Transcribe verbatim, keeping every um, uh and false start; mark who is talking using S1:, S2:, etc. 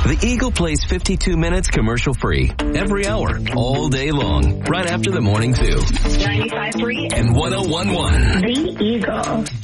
S1: The Eagle plays fifty-two minutes commercial free every hour, all day long, right after the morning zoo.
S2: ninety-five point three
S1: and one oh one point one.
S2: The Eagle.